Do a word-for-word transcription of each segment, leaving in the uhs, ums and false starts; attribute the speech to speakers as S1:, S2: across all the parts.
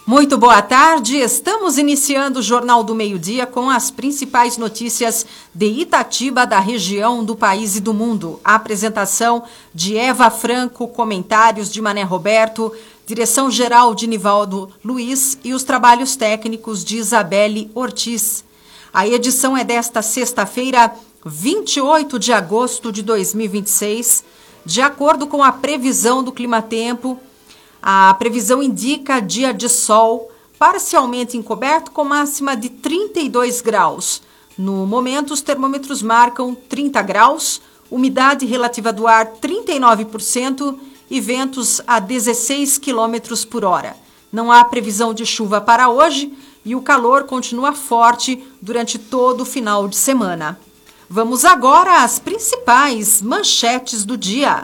S1: Muito boa tarde, estamos iniciando o Jornal do Meio-Dia com as principais notícias de Itatiba, da região, do país e do mundo. A apresentação de Eva Franco, comentários de Mané Roberto, direção-geral de Nivaldo Luiz e os trabalhos técnicos de Isabelle Ortiz. A edição é desta sexta-feira, vinte e oito de agosto de dois mil e vinte e seis. De acordo com a previsão do Climatempo, a previsão indica dia de sol parcialmente encoberto com máxima de trinta e dois graus. No momento, os termômetros marcam trinta graus, umidade relativa do ar trinta e nove por cento e ventos a dezesseis quilômetros por hora. Não há previsão de chuva para hoje e o calor continua forte durante todo o final de semana. Vamos agora às principais manchetes do dia.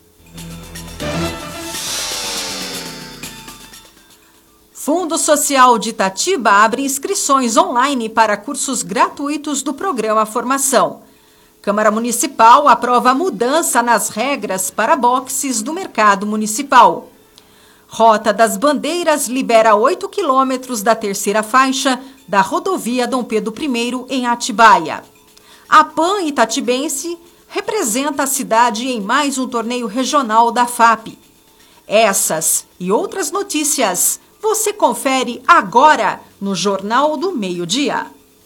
S1: Fundo Social de Itatiba abre inscrições online para cursos gratuitos do programa Formação. Câmara Municipal aprova mudança nas regras para boxes do mercado municipal. Rota das Bandeiras libera oito quilômetros da terceira faixa da rodovia Dom Pedro I em Atibaia. A PAN itatibense representa a cidade em mais um torneio regional da F A P. Essas e outras notícias você confere agora no Jornal do Meio-Dia.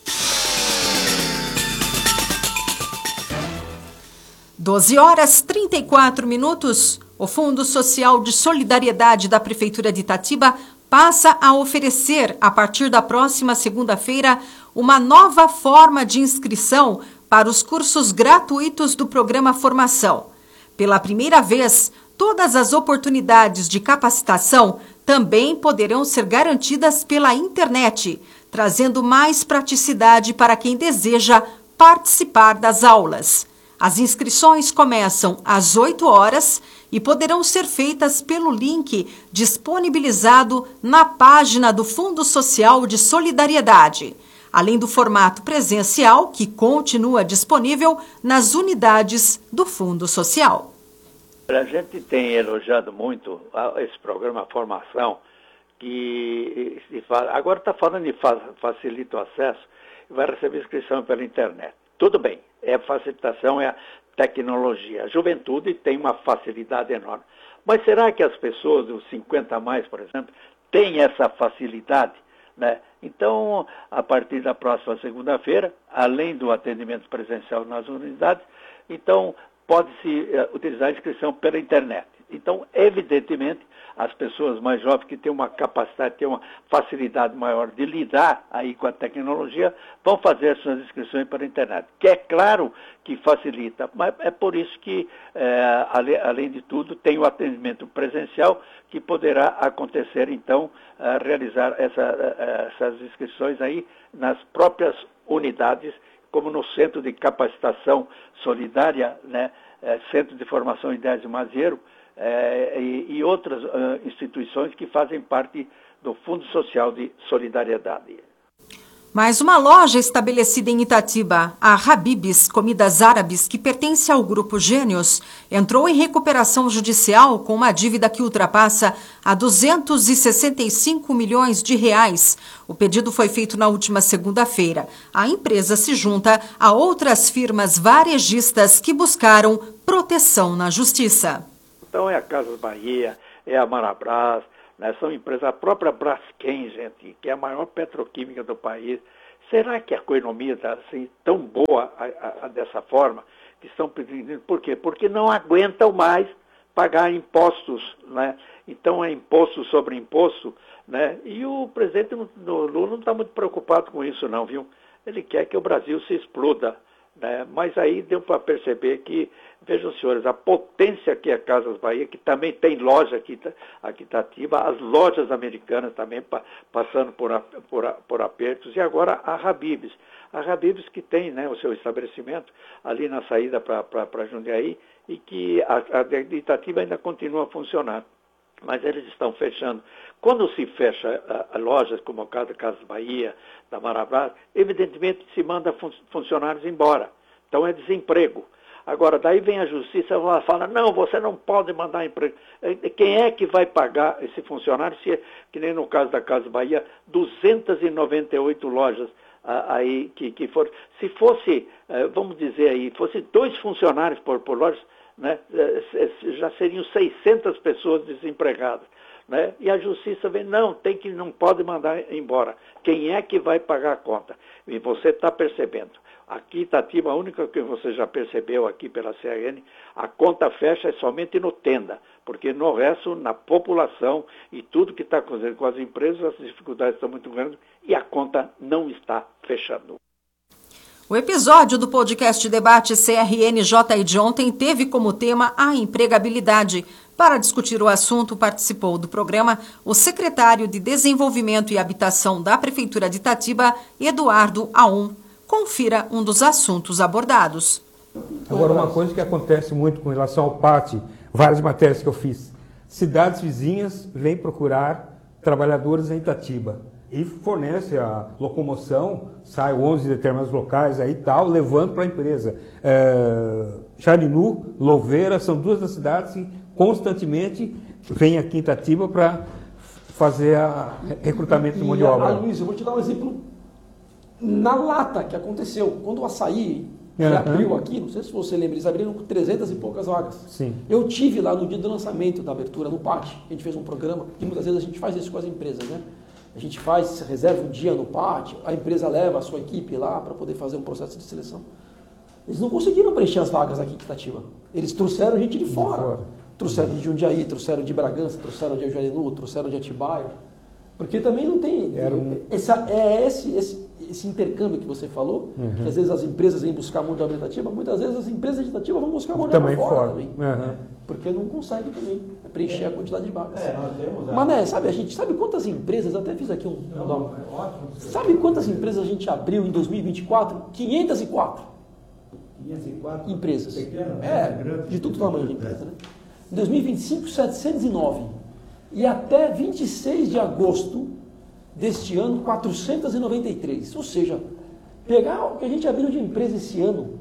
S1: doze horas e trinta e quatro minutos. O Fundo Social de Solidariedade da Prefeitura de Itatiba passa a oferecer, a partir da próxima segunda-feira, uma nova forma de inscrição para os cursos gratuitos do programa Formação. Pela primeira vez, todas as oportunidades de capacitação também poderão ser garantidas pela internet, trazendo mais praticidade para quem deseja participar das aulas. As inscrições começam às oito horas e poderão ser feitas pelo link disponibilizado na página do Fundo Social de Solidariedade, além do formato presencial, que continua disponível nas unidades do Fundo Social.
S2: A gente tem elogiado muito esse programa Formação, que se faz, agora está falando de facilita o acesso e vai receber inscrição pela internet. Tudo bem, é facilitação, é a tecnologia. A juventude tem uma facilidade enorme. Mas será que as pessoas dos cinquenta a mais, por exemplo, têm essa facilidade, né? Então, a partir da próxima segunda-feira, além do atendimento presencial nas unidades, então pode-se uh, utilizar a inscrição pela internet. Então, evidentemente, as pessoas mais jovens que têm uma capacidade, têm uma facilidade maior de lidar aí com a tecnologia, vão fazer suas inscrições pela internet. Que é claro que facilita, mas é por isso que, é, ale, além de tudo, tem o atendimento presencial que poderá acontecer, então, uh, realizar essa, uh, essas inscrições aí nas próprias unidades, como no Centro de Capacitação Solidária, né, é, Centro de Formação Ideias Mazieiro, é, e, e outras uh, instituições que fazem parte do Fundo Social de Solidariedade.
S1: Mais uma loja estabelecida em Itatiba, a Habib's Comidas Árabes, que pertence ao Grupo Gênios, entrou em recuperação judicial com uma dívida que ultrapassa a duzentos e sessenta e cinco milhões de reais. O pedido foi feito na última segunda-feira. A empresa se junta a outras firmas varejistas que buscaram proteção na justiça.
S2: Então é a Casas Bahia, é a Marabras, né, são empresas, a própria Braskem, gente, que é a maior petroquímica do país. Será que a economia está assim, tão boa a, a, a dessa forma? Que estão pedindo, por quê? Porque não aguentam mais pagar impostos, né? Então é imposto sobre imposto, né? E o presidente Lula não está muito preocupado com isso não, viu? Ele quer que o Brasil se exploda, né? Mas aí deu para perceber que, vejam senhores, a potência que é a Casas Bahia, que também tem loja aqui, aqui em Itatiba, as lojas americanas também pa, passando por, por, por apertos, e agora a Habib's. A Habib's que tem, né, o seu estabelecimento ali na saída para Jundiaí, e que a, a de Itatiba ainda continua a funcionar. Mas eles estão fechando. Quando se fecha a, a lojas como a Casa Casas Bahia, da Marabras, evidentemente se manda fun, funcionários embora. Então é desemprego. Agora, daí vem a justiça e fala, não, você não pode mandar emprego. Quem é que vai pagar esse funcionário, se, que nem no caso da Casa Bahia, duzentas e noventa e oito lojas aí que, que foram. Se fosse, vamos dizer aí, fosse dois funcionários por, por loja, né, já seriam seiscentas pessoas desempregadas. Né? E a justiça vem, não, tem que, não pode mandar embora. Quem é que vai pagar a conta? E você está percebendo. Aqui, Itatiba, a única que você já percebeu aqui pela C R N, a conta fecha é somente no Tenda, porque no resto, na população e tudo que está acontecendo com as empresas, as dificuldades estão muito grandes e a conta não está fechando.
S1: O episódio do podcast Debate C R N J de ontem teve como tema a empregabilidade. Para discutir o assunto, participou do programa o secretário de Desenvolvimento e Habitação da Prefeitura de Itatiba, Eduardo Aum. Confira um dos assuntos abordados.
S3: Agora, uma coisa que acontece muito com relação ao P A T, várias matérias que eu fiz, cidades vizinhas vêm procurar trabalhadores em Itatiba e fornece a locomoção, sai onze determinados locais aí e tal, levando para a empresa. É, Jarinu, Louveira, são duas das cidades que constantemente vêm aqui em Itatiba para fazer o recrutamento
S4: e,
S3: de mão de obra.
S4: Ah, Luiz, eu vou te dar um exemplo na lata que aconteceu. Quando o Açaí
S3: uhum.
S4: abriu aqui, não sei se você lembra, eles abriram com trezentas e poucas vagas.
S3: Sim.
S4: Eu tive lá no dia do lançamento da abertura no P A T, a gente fez um programa, que muitas vezes a gente faz isso com as empresas, né? A gente faz, reserva um dia no P A T, a empresa leva a sua equipe lá para poder fazer um processo de seleção. Eles não conseguiram preencher as vagas aqui em Itatiba. Eles trouxeram gente de fora. De fora. Trouxeram de Jundiaí, trouxeram de Bragança, trouxeram de Jarinu, trouxeram de Atibaia. Porque também não tem... Era um... essa, é esse, esse, esse intercâmbio que você falou, uhum. que às vezes as empresas vêm buscar mão de obra em Itatiba, muitas vezes as empresas de Itatiba vão buscar mão de obra fora, fora também. Uhum. Porque não conseguem também preencher é. a quantidade de vagas. É, nós temos, Mas, né, sabe, a gente sabe quantas empresas, até fiz aqui um... Não, não, é ótimo. Sabe quantas empresas a gente abriu em dois mil e vinte e quatro? quinhentas e quatro.
S5: quinhentas e quatro?
S4: Empresas.
S5: Pequeno,
S4: é,
S5: grande,
S4: de todo tamanho de empresa, né? Em dois mil e vinte e cinco, setecentos e nove. E até vinte e seis de agosto deste ano, quatrocentos e noventa e três. Ou seja, pegar o que a gente abriu de empresa esse ano,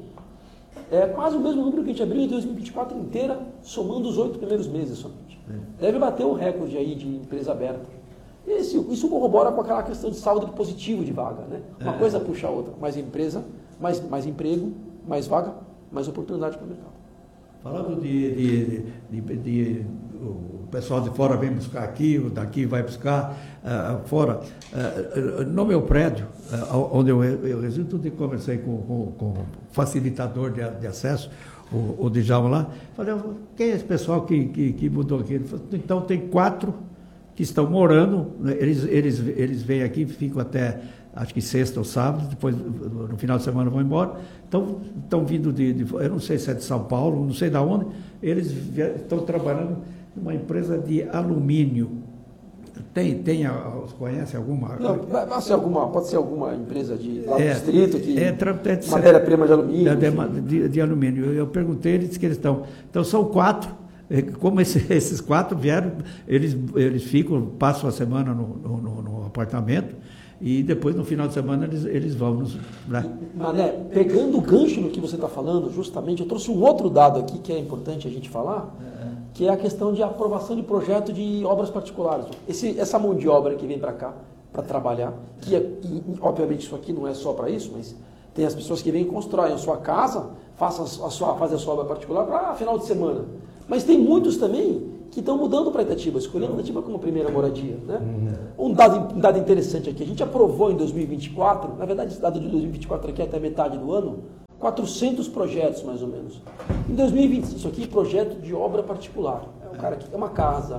S4: é quase o mesmo número que a gente abriu em dois mil e vinte e quatro inteira, somando os oito primeiros meses somente. É. Deve bater o recorde aí de empresa aberta. Esse, isso corrobora com aquela questão de saldo positivo de vaga, né? Uma é. coisa puxa a outra. Mais empresa, mais, mais emprego, mais vaga, mais oportunidade para o mercado.
S5: Falando de, de, de, de, de o pessoal de fora vem buscar aqui, o daqui vai buscar uh, fora. Uh, no meu prédio, uh, onde eu, eu resido, eu conversei com, com, com o facilitador de, de acesso, o, o Djalma lá. Falei, quem é esse pessoal que, que, que mudou aqui? Ele falou, então tem quatro que estão morando, eles, eles, eles vêm aqui, ficam até... acho que sexta ou sábado, depois no final de semana vão embora. Então, estão vindo de, de, eu não sei se é de São Paulo, não sei de onde, eles estão trabalhando numa empresa de alumínio. Tem, tem, conhece alguma?
S4: Não, pode ser alguma, pode ser alguma empresa de lá do
S5: é,
S4: distrito, que
S5: é, é,
S4: matéria-prima de alumínio.
S5: É, de, de, de alumínio. Eu perguntei, eles disse que eles estão. Então, são quatro. Como esse, esses quatro vieram, eles, eles ficam, passam a semana no, no, no apartamento. E depois, no final de semana, eles, eles vão nos... Né?
S4: Mané, pegando o gancho no que você está falando, justamente, eu trouxe um outro dado aqui que é importante a gente falar, é. que é a questão de aprovação de projeto de obras particulares. Esse, essa mão de obra que vem para cá, para trabalhar, que é, e, obviamente isso aqui não é só para isso, mas tem as pessoas que vêm e constroem a sua casa, façam a sua, fazem a sua obra particular para final de semana. Mas tem muitos também que estão mudando para Itatiba, escolhendo Itatiba como primeira moradia. Né? Uhum. Um, dado, um dado interessante aqui, a gente aprovou em dois mil e vinte e quatro, na verdade esse dado de dois mil e vinte e quatro aqui até metade do ano, quatrocentos projetos mais ou menos. Em dois mil e vinte, isso aqui é projeto de obra particular. É um cara que é uma casa,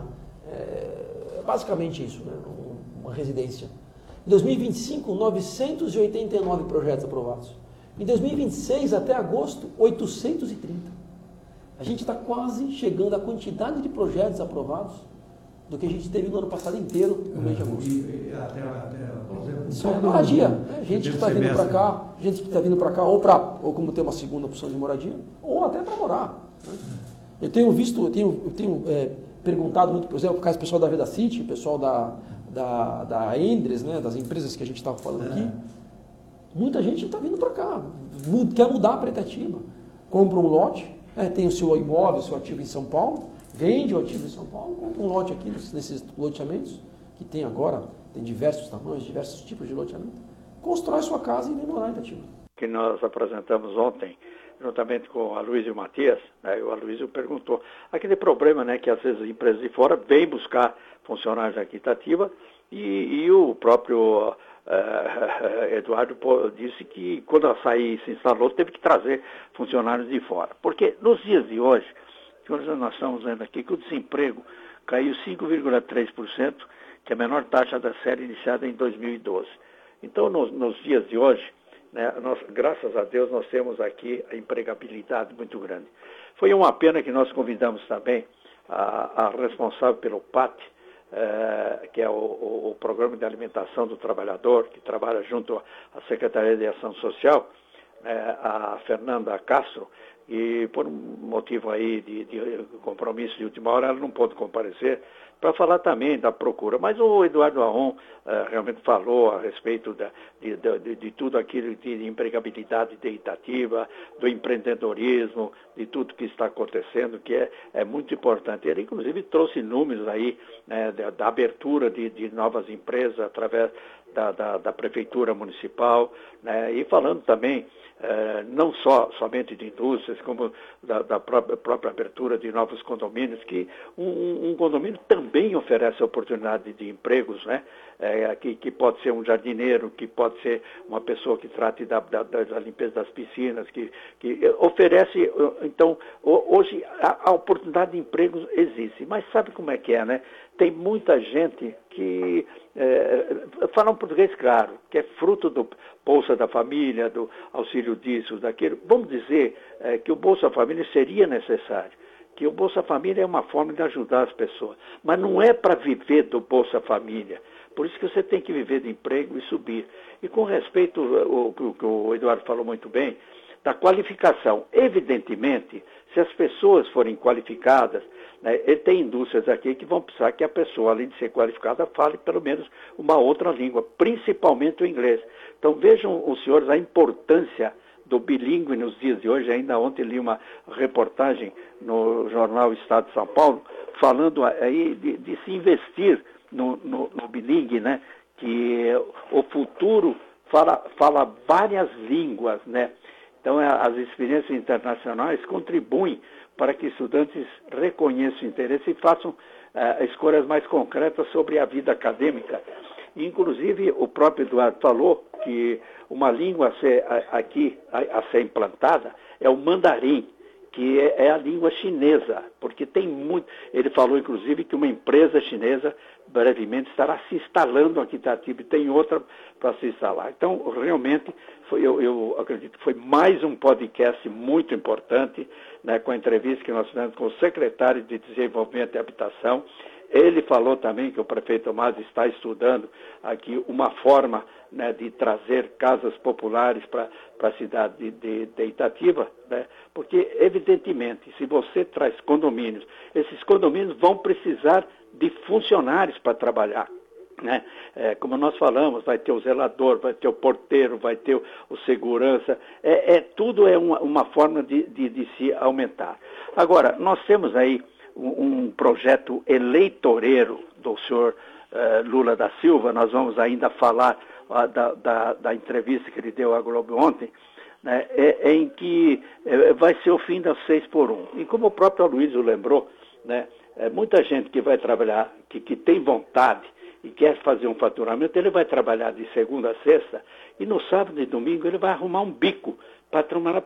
S4: é basicamente isso, né? Uma residência. Em dois mil e vinte e cinco, novecentos e oitenta e nove projetos aprovados. Em dois mil e vinte e seis, até agosto, oitocentos e trinta. A gente está quase chegando à quantidade de projetos aprovados do que a gente teve no ano passado inteiro, no mês de agosto. E, até, até, Isso é moradia. Né? Gente que está vindo para cá, gente que está vindo para cá ou, pra, ou como ter uma segunda opção de moradia, ou até para morar. Né? Eu tenho visto, eu tenho, eu tenho é, perguntado muito, por exemplo, por causa do pessoal da Veda City, o pessoal da, da, da Endres, né, das empresas que a gente estava falando aqui. Muita gente está vindo para cá, quer mudar para Itatiba. compra um lote, né, tem o seu imóvel, o seu ativo em São Paulo, vende o ativo em São Paulo, compra um lote aqui nesses loteamentos, que tem agora, tem diversos tamanhos, diversos tipos de loteamento, constrói sua casa e vem morar em Itatiba.
S2: Que nós apresentamos ontem, juntamente com o Aloysio Matias, né, o Aloysio perguntou, aquele problema, né, que às vezes as empresas de fora vêm buscar funcionários aqui em Itatiba, e, e o próprio uh, Eduardo disse que quando a açaí se instalou, teve que trazer funcionários de fora. Porque nos dias de hoje, quando nós estamos vendo aqui que o desemprego caiu cinco vírgula três por cento, que é a menor taxa da série iniciada em dois mil e doze. Então, nos, nos dias de hoje, né, nós, graças a Deus, nós temos aqui a empregabilidade muito grande. Foi uma pena que nós convidamos também a, a responsável pelo P A T, eh, que é o, o, o Programa de Alimentação do Trabalhador, que trabalha junto à Secretaria de Ação Social, eh, a Fernanda Castro, e por um motivo aí de, de compromisso de última hora, ela não pôde comparecer, para falar também da procura. Mas o Eduardo Aon uh, realmente falou a respeito da, de, de, de tudo aquilo de empregabilidade de Itatiba, do empreendedorismo, de tudo que está acontecendo, que é, é muito importante. Ele, inclusive, trouxe números aí, né, da, da abertura de, de novas empresas através da, da, da Prefeitura Municipal, né, e falando também Uh, não só somente de indústrias, como da, da própria, própria abertura de novos condomínios, que um, um condomínio também oferece oportunidade de empregos, né? É, que, que pode ser um jardineiro, que pode ser uma pessoa que trate da, da, da limpeza das piscinas, que, que oferece, então, hoje a, a oportunidade de empregos existe, mas sabe como é que é, né? Tem muita gente que é, fala um português claro, que é fruto do Bolsa da Família, do auxílio disso, daquilo. Vamos dizer é, que o Bolsa Família seria necessário, que o Bolsa Família é uma forma de ajudar as pessoas, mas não é para viver do Bolsa Família. Por isso que você tem que viver de emprego e subir. E com respeito ao que o Eduardo falou muito bem, da qualificação, evidentemente, se as pessoas forem qualificadas, né, tem indústrias aqui que vão precisar que a pessoa, além de ser qualificada, fale pelo menos uma outra língua, principalmente o inglês. Então vejam os senhores a importância do bilíngue nos dias de hoje. Ainda ontem li uma reportagem no jornal Estado de São Paulo, falando aí de, de se investir no, no, no bilíngue, né, que o futuro fala, fala várias línguas, né? Então, as experiências internacionais contribuem para que estudantes reconheçam o interesse e façam uh, escolhas mais concretas sobre a vida acadêmica. Inclusive, o próprio Eduardo falou que uma língua a ser, a, aqui a, a ser implantada é o mandarim, que é, é a língua chinesa, porque tem muito... Ele falou, inclusive, que uma empresa chinesa brevemente estará se instalando aqui em Itatiba e tem outra para se instalar. Então, realmente, foi, eu, eu acredito que foi mais um podcast muito importante, né, com a entrevista que nós fizemos com o secretário de Desenvolvimento e Habitação. Ele falou também que o prefeito Tomás está estudando aqui uma forma, né, de trazer casas populares para a cidade de, de, de Itatiba, né, porque, evidentemente, se você traz condomínios, esses condomínios vão precisar de funcionários para trabalhar. Né? É, como nós falamos, vai ter o zelador, vai ter o porteiro, vai ter o, o segurança, é, é, tudo é uma, uma forma de, de, de se aumentar. Agora, nós temos aí um, um projeto eleitoreiro do senhor uh, Lula da Silva, nós vamos ainda falar uh, da, da, da entrevista que ele deu à Globo ontem, né, é, é em que é, vai ser o fim das seis por um. E como o próprio Aloysio lembrou, né, é, muita gente que vai trabalhar, que, que tem vontade e quer fazer um faturamento, ele vai trabalhar de segunda a sexta e no sábado e domingo ele vai arrumar um bico para